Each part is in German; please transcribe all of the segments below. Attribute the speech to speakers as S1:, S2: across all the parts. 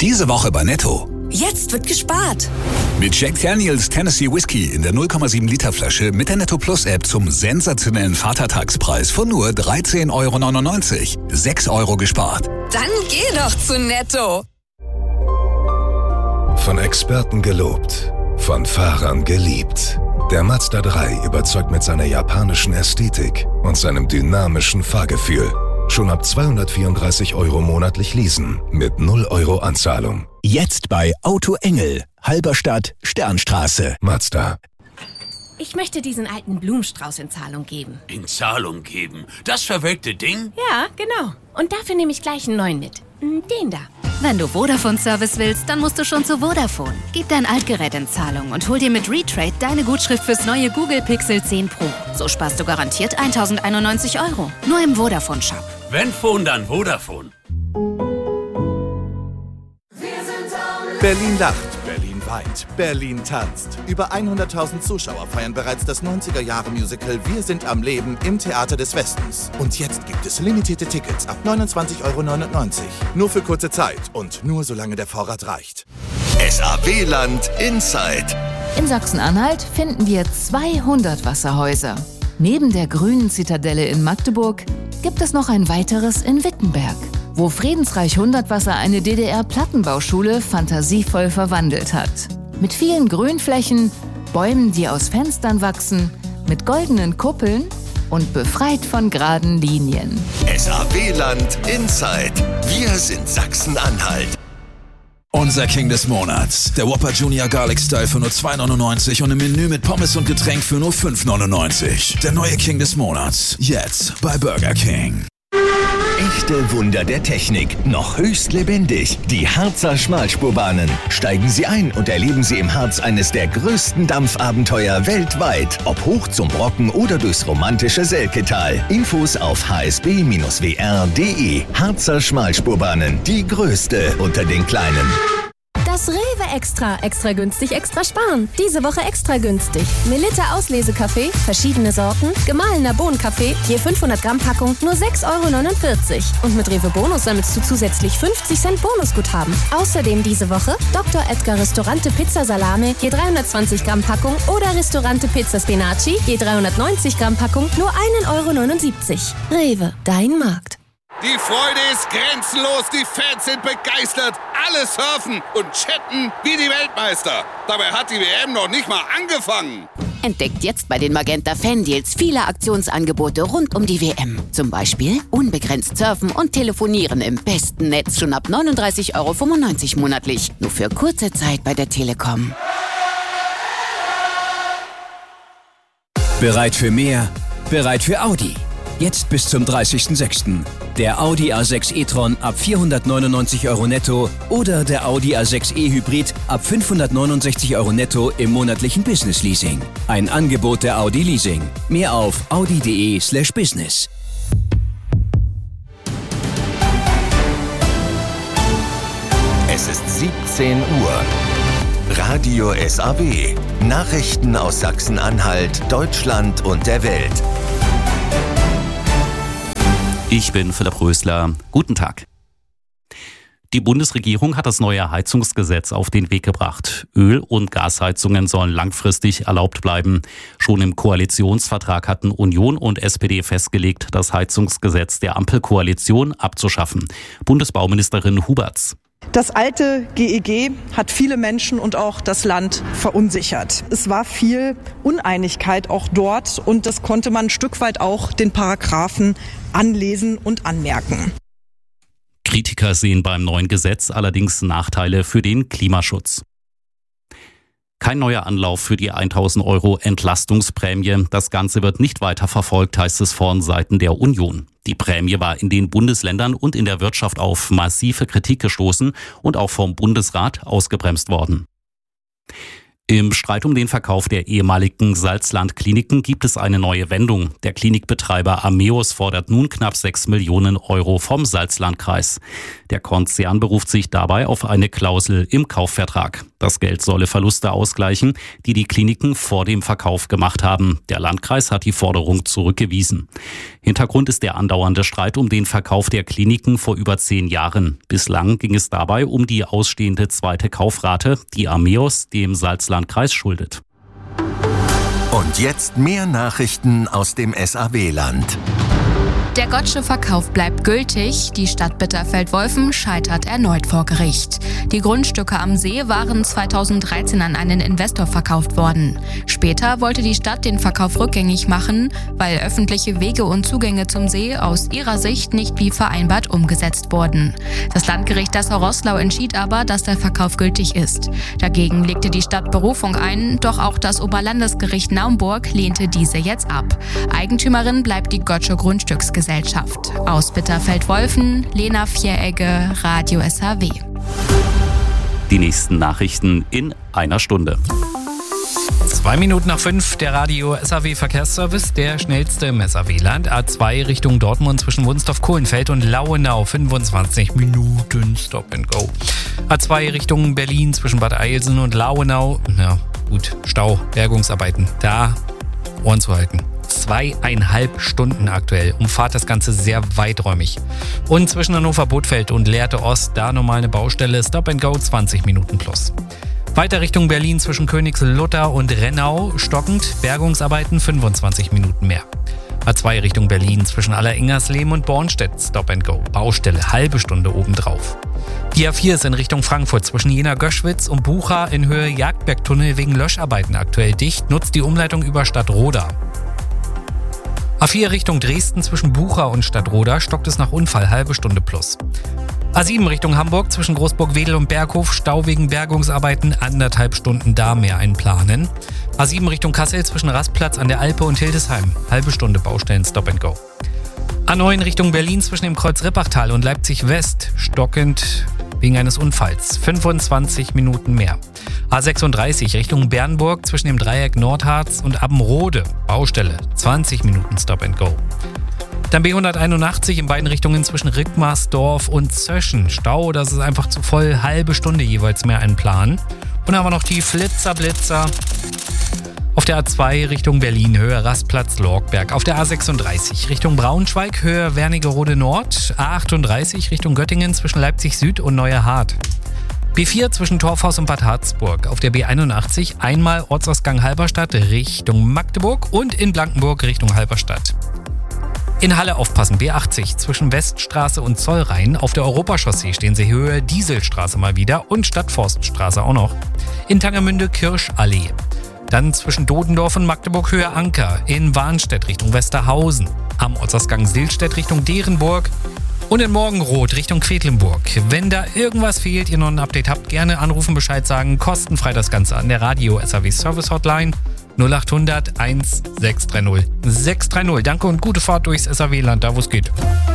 S1: Diese Woche bei Netto.
S2: Jetzt wird gespart.
S1: Mit Jack Daniels Tennessee Whiskey in der 0,7 Liter Flasche mit der Netto Plus App zum sensationellen Vatertagspreis von nur 13,99 €. 6 € gespart.
S2: Dann geh doch zu Netto.
S3: Von Experten gelobt, von Fahrern geliebt. Der Mazda 3 überzeugt mit seiner japanischen Ästhetik und seinem dynamischen Fahrgefühl. Schon ab 234 € monatlich leasen mit 0 € Anzahlung.
S4: Jetzt bei Auto Engel, Halberstadt, Sternstraße.
S3: Mazda.
S5: Ich möchte diesen alten Blumenstrauß in Zahlung geben.
S6: In Zahlung geben? Das verwelkte Ding?
S5: Ja, genau. Und dafür nehme ich gleich einen neuen mit. Den da.
S7: Wenn du Vodafone-Service willst, dann musst du schon zu Vodafone. Gib dein Altgerät in Zahlung und hol dir mit Retrade deine Gutschrift fürs neue Google Pixel 10 Pro. So sparst du garantiert 1.091 €. Nur im Vodafone-Shop.
S6: Wenn Phone, dann Vodafone.
S8: Berlin lacht, Berlin weint, Berlin tanzt. Über 100.000 Zuschauer feiern bereits das 90er-Jahre-Musical Wir sind am Leben im Theater des Westens. Und jetzt gibt es limitierte Tickets ab 29,99 €. Nur für kurze Zeit und nur solange der Vorrat reicht.
S9: SAW-Land Inside.
S10: In Sachsen-Anhalt finden wir 200 Wasserhäuser. Neben der grünen Zitadelle in Magdeburg gibt es noch ein weiteres in Wittenberg, wo Friedensreich Hundertwasser eine DDR-Plattenbauschule fantasievoll verwandelt hat. Mit vielen Grünflächen, Bäumen, die aus Fenstern wachsen, mit goldenen Kuppeln und befreit von geraden Linien.
S9: SAW-Land Inside. Wir sind Sachsen-Anhalt.
S4: Unser King des Monats. Der Whopper Junior Garlic Style für nur 2,99 € und im Menü mit Pommes und Getränk für nur 5,99 €. Der neue King des Monats. Jetzt bei Burger King.
S9: Echte Wunder der Technik, noch höchst lebendig. Die Harzer Schmalspurbahnen. Steigen Sie ein und erleben Sie im Harz eines der größten Dampfabenteuer weltweit. Ob hoch zum Brocken oder durchs romantische Selketal. Infos auf hsb-wr.de. Harzer Schmalspurbahnen, die größte unter den kleinen.
S11: Das Rewe Extra. Extra günstig, extra sparen. Diese Woche extra günstig. Melitta Auslesekaffee, verschiedene Sorten, gemahlener Bohnenkaffee, je 500 Gramm Packung, nur 6,49 € Und mit Rewe Bonus sammelst du zusätzlich 50 Cent Bonusguthaben. Außerdem diese Woche Dr. Edgar Ristorante Pizza Salame, je 320 Gramm Packung oder Ristorante Pizza Spinaci, je 390 Gramm Packung, nur 1,79 €. Rewe, dein Markt.
S12: Die Freude ist grenzenlos, die Fans sind begeistert, alle surfen und chatten wie die Weltmeister. Dabei hat die WM noch nicht mal angefangen.
S7: Entdeckt jetzt bei den Magenta Fan-Deals viele Aktionsangebote rund um die WM. Zum Beispiel unbegrenzt surfen und telefonieren im besten Netz schon ab 39,95 € monatlich. Nur für kurze Zeit bei der Telekom.
S4: Bereit für mehr? Bereit für Audi. Jetzt bis zum 30.06. Der Audi A6 e-tron ab 499 € netto oder der Audi A6 e-Hybrid ab 569 € netto im monatlichen Business Leasing. Ein Angebot der Audi Leasing. Mehr auf audi.de/business.
S9: Es ist 17 Uhr. Radio SAW. Nachrichten aus Sachsen-Anhalt, Deutschland und der Welt.
S13: Ich bin Philipp Rösler. Guten Tag. Die Bundesregierung hat das neue Heizungsgesetz auf den Weg gebracht. Öl- und Gasheizungen sollen langfristig erlaubt bleiben. Schon im Koalitionsvertrag hatten Union und SPD festgelegt, das Heizungsgesetz der Ampelkoalition abzuschaffen. Bundesbauministerin Huberts.
S14: Das alte GEG hat viele Menschen und auch das Land verunsichert. Es war viel Uneinigkeit auch dort und das konnte man ein Stück weit auch den Paragraphen anlesen und anmerken.
S13: Kritiker sehen beim neuen Gesetz allerdings Nachteile für den Klimaschutz. Kein neuer Anlauf für die 1.000 € Entlastungsprämie. Das Ganze wird nicht weiter verfolgt, heißt es von Seiten der Union. Die Prämie war in den Bundesländern und in der Wirtschaft auf massive Kritik gestoßen und auch vom Bundesrat ausgebremst worden. Im Streit um den Verkauf der ehemaligen Salzland-Kliniken gibt es eine neue Wendung. Der Klinikbetreiber Ameos fordert nun knapp 6 Millionen Euro vom Salzlandkreis. Der Konzern beruft sich dabei auf eine Klausel im Kaufvertrag. Das Geld solle Verluste ausgleichen, die die Kliniken vor dem Verkauf gemacht haben. Der Landkreis hat die Forderung zurückgewiesen. Hintergrund ist der andauernde Streit um den Verkauf der Kliniken vor über 10 Jahren. Bislang ging es dabei um die ausstehende zweite Kaufrate, die Ameos dem Salzlandkreis schuldet.
S9: Und jetzt mehr Nachrichten aus dem SAW-Land.
S15: Der Gottsche Verkauf bleibt gültig. Die Stadt Bitterfeld-Wolfen scheitert erneut vor Gericht. Die Grundstücke am See waren 2013 an einen Investor verkauft worden. Später wollte die Stadt den Verkauf rückgängig machen, weil öffentliche Wege und Zugänge zum See aus ihrer Sicht nicht wie vereinbart umgesetzt wurden. Das Landgericht Dessau-Roßlau entschied aber, dass der Verkauf gültig ist. Dagegen legte die Stadt Berufung ein, doch auch das Oberlandesgericht Naumburg lehnte diese jetzt ab. Eigentümerin bleibt die Gottsche Grundstücksgesellschaft. Aus Bitterfeld-Wolfen, Lena Vieregge, Radio SAW.
S13: Die nächsten Nachrichten in einer Stunde.
S16: 2 Minuten nach 5, der Radio SAW Verkehrsservice, der schnellste im SAW-Land. A2 Richtung Dortmund zwischen Wunstorf-Kohlenfeld und Lauenau, 25 Minuten Stop and Go. A2 Richtung Berlin zwischen Bad Eilsen und Lauenau, ja gut, Stau, Bergungsarbeiten, da Ohren zu halten. 2,5 Stunden aktuell. Umfahrt das Ganze sehr weiträumig. Und zwischen Hannover-Bothfeld und Lehrte Ost, da normal eine Baustelle, Stop and Go 20 Minuten plus. Weiter Richtung Berlin zwischen Königslutter und Rennau, stockend, Bergungsarbeiten 25 Minuten mehr. A2 Richtung Berlin zwischen Alleringers-Lehm und Bornstedt, Stop and Go, Baustelle, halbe Stunde obendrauf. Die A4 ist in Richtung Frankfurt zwischen Jena-Göschwitz und Bucha in Höhe Jagdbergtunnel wegen Löscharbeiten aktuell dicht, nutzt die Umleitung über Stadtroda. A4 Richtung Dresden zwischen Bucha und Stadtroda stockt es nach Unfall, halbe Stunde plus. A7 Richtung Hamburg zwischen Großburg-Wedel und Berghof, Stau wegen Bergungsarbeiten, 1,5 Stunden da mehr einplanen. A7 Richtung Kassel zwischen Rastplatz an der Alpe und Hildesheim, halbe Stunde Baustellen Stop and Go. A9 Richtung Berlin zwischen dem Kreuz Rippachtal und Leipzig West, stockend wegen eines Unfalls, 25 Minuten mehr. A36 Richtung Bernburg zwischen dem Dreieck Nordharz und Abbenrode, Baustelle, 20 Minuten Stop and Go. Dann B181 in beiden Richtungen zwischen Rickmarsdorf und Zöschen, Stau, das ist einfach zu voll, halbe Stunde jeweils mehr einplanen. Und dann haben wir noch die Flitzer-Blitzer. Auf der A2 Richtung Berlin, Höhe Rastplatz Lorgberg. Auf der A36 Richtung Braunschweig, Höhe Wernigerode Nord. A38 Richtung Göttingen zwischen Leipzig Süd und Neuerhardt. B4 zwischen Torfhaus und Bad Harzburg. Auf der B81 einmal Ortsausgang Halberstadt Richtung Magdeburg und in Blankenburg Richtung Halberstadt. In Halle aufpassen, B80 zwischen Weststraße und Zollrhein. Auf der Europachaussee stehen sie Höhe Dieselstraße mal wieder und Stadtforststraße auch noch. In Tangermünde Kirschallee. Dann zwischen Dodendorf und Magdeburg Höhe Anker. In Warnstedt Richtung Westerhausen. Am Ortsausgang Silstedt Richtung Derenburg. Und in Morgenroth Richtung Quedlinburg. Wenn da irgendwas fehlt, ihr noch ein Update habt, gerne anrufen, Bescheid sagen. Kostenfrei das Ganze an der Radio SAW Service Hotline 0800 1630 630. Danke und gute Fahrt durchs SAW-Land, da wo es geht.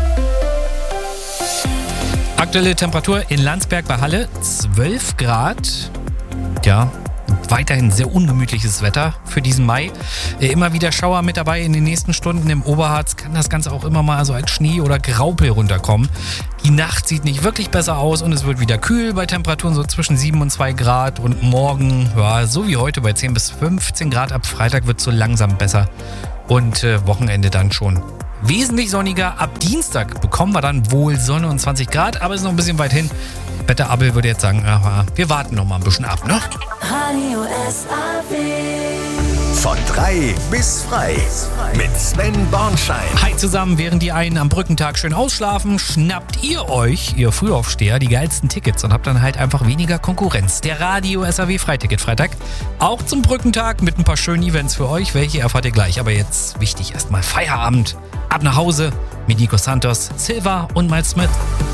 S16: Aktuelle Temperatur in Landsberg bei Halle 12 Grad. Ja, weiterhin sehr ungemütliches Wetter für diesen Mai. Immer wieder Schauer mit dabei in den nächsten Stunden. Im Oberharz kann das Ganze auch immer mal so als Schnee oder Graupel runterkommen. Die Nacht sieht nicht wirklich besser aus und es wird wieder kühl bei Temperaturen so zwischen 7 und 2 Grad. Und morgen, ja, so wie heute bei 10 bis 15 Grad. Ab Freitag wird es so langsam besser. Und Wochenende dann schon wesentlich sonniger. Ab Dienstag bekommen wir dann wohl Sonne und 20 Grad, aber es ist noch ein bisschen weit hin. Wetterabel würde jetzt sagen, wir warten noch mal ein bisschen ab, ne?
S17: Radio SAW.
S9: Von 3 bis frei mit Sven Bornschein.
S16: Hi zusammen, während die einen am Brückentag schön ausschlafen, schnappt ihr euch, ihr Frühaufsteher, die geilsten Tickets und habt dann halt einfach weniger Konkurrenz. Der Radio SAW Freiticket-Freitag, auch zum Brückentag mit ein paar schönen Events für euch. Welche erfahrt ihr gleich, aber jetzt wichtig erstmal Feierabend. Ab nach Hause mit Nico Santos, Silva und Miles Smith.